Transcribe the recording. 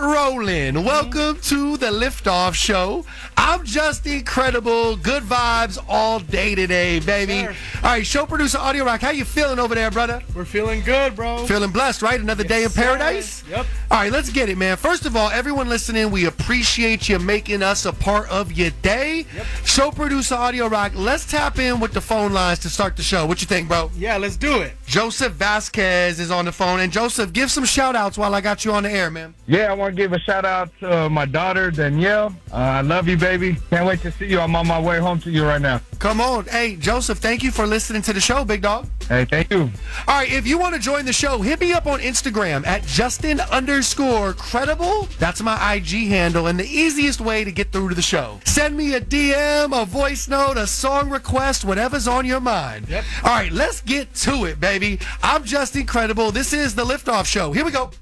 rolling. Welcome to the Liftoff Show. I'm just incredible. Good vibes all day today, baby. Sure. All right, show producer Audio Rock. How you feeling over there, brother? We're feeling good, bro. Feeling blessed, right? Another day in sir. paradise? Yep. All right, let's get it, man. First of all, everyone listening, we appreciate you making us a part of your day. Yep. Show producer Audio Rock, let's tap in with the phone lines to start the show. What you think, bro? Yeah, let's do it. Joseph Vasquez is on the phone. And Joseph, give some shout outs while I got you on the air, man. Yeah, I want to give a shout out to my daughter, Danielle. I love you, baby. Can't wait to see you. I'm on my way home to you right now. Come on. Hey, Joseph, thank you for listening to the show, big dog. Hey, thank you. All right, if you want to join the show, hit me up on Instagram at Justin_credible. That's my IG handle and the easiest way to get through to the show. Send me a DM, a voice note, a song request, whatever's on your mind. Yep. All right, let's get to it, baby. I'm Justin Credible. This is the Liftoff Show. Here we go.